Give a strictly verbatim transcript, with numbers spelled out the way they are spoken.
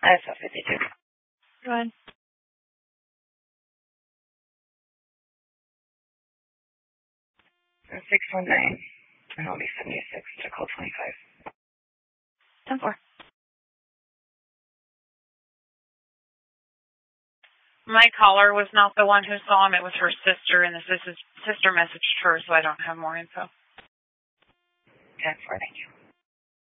I saw fifty-two. Go ahead. six one nine. And it'll be seventy-six to call twenty-five. ten four. My caller was not the one who saw him. It was her sister, and the sister sister messaged her, so I don't have more info. ten four, thank you.